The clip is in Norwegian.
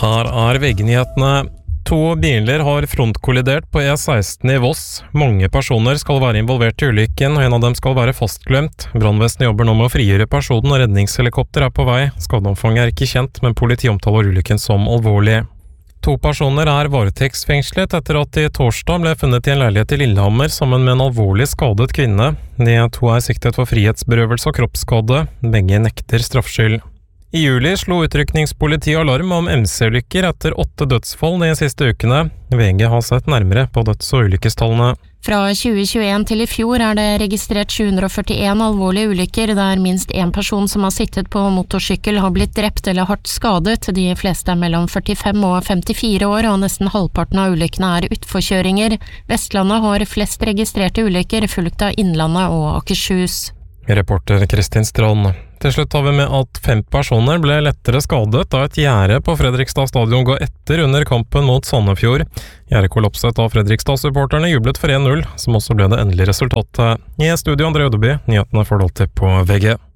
Her VG-nyhetene. 2 biler har frontkollidert på E16 i Voss. Mange personer skal være involvert i ulykken, og en av dem skal være fastglemt. Brannvesenet jobber nå med å frigjøre personen, og redningshelikopter er på vei. Skadeomfanget er ikke kjent, men politiet omtaler ulykken som alvorlig. 2 personer er varetektsfengslet etter at de torsdag ble funnet i en leilighet i Lillehammer sammen med en alvorlig skadet kvinne. De 2 er siktet for frihetsberøvelse og kroppsskade. Begge nekter straffskyld. I juli slo utrykningspolitiet alarm om MC-ulykker etter 8 dødsfall de siste ukene. VG har sett nærmere på døds- og ulykkestallene. Fra 2021 til i fjor er det registrert 741 alvorlige ulykker, der minst 1 person som har sittet på motorsykkel har blitt drept eller hardt skadet. De fleste er mellom 45 og 54 år, og nesten halvparten av ulykkene er utforkjøringer. Vestlandet har flest registrerte ulykker, fulgt av Innlandet og Akershus. Reporter Kristin Strand. Til slutt har vi med at 5 personer ble lettere skadet da et gjerde på Fredrikstad stadion ga etter under kampen mot Sandefjord. Gjerdet kollapset da Fredrikstad-supporterne jublet for 1-0, som også ble det endelige resultatet. I studio André Ødeby, nyhetene får du alltid på VG.